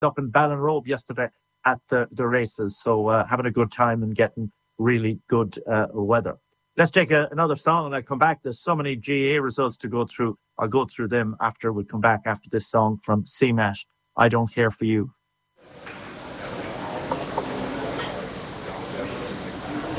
up in Ballinrobe yesterday at the races. So having a good time and getting really good weather. Let's take another song and I'll come back. There's so many GAA results to go through. I'll go through them after we come back after this song from CMAT, I Don't Care For You.